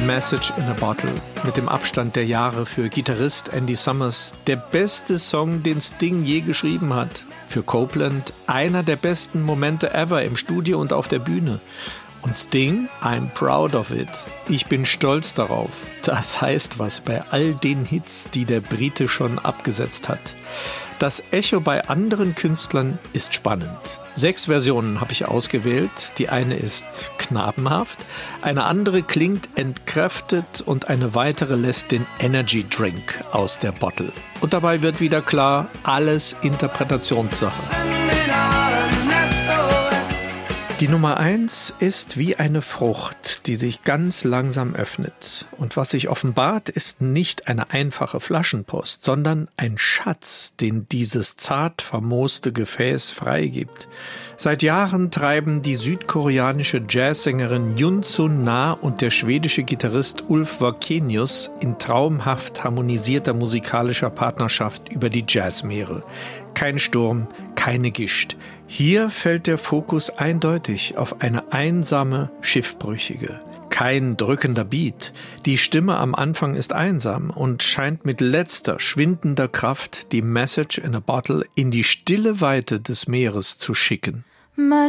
Message in a Bottle, mit dem Abstand der Jahre für Gitarrist Andy Summers der beste Song, den Sting je geschrieben hat. Für Copeland einer der besten Momente ever im Studio und auf der Bühne. Und Sting, I'm proud of it. Ich bin stolz darauf. Das heißt was bei all den Hits, die der Brite schon abgesetzt hat. Das Echo bei anderen Künstlern ist spannend. 6 Versionen habe ich ausgewählt. Die eine ist knabenhaft, eine andere klingt entkräftet und eine weitere lässt den Energy Drink aus der Bottle. Und dabei wird wieder klar, alles Interpretationssache. Die Nummer 1 ist wie eine Frucht, die sich ganz langsam öffnet. Und was sich offenbart, ist nicht eine einfache Flaschenpost, sondern ein Schatz, den dieses zart vermooste Gefäß freigibt. Seit Jahren treiben die südkoreanische Jazzsängerin Yoon Sun-na und der schwedische Gitarrist Ulf Wakenius in traumhaft harmonisierter musikalischer Partnerschaft über die Jazzmeere. Kein Sturm, keine Gischt. Hier fällt der Fokus eindeutig auf eine einsame, schiffbrüchige. Kein drückender Beat. Die Stimme am Anfang ist einsam und scheint mit letzter, schwindender Kraft die Message in a Bottle in die stille Weite des Meeres zu schicken. My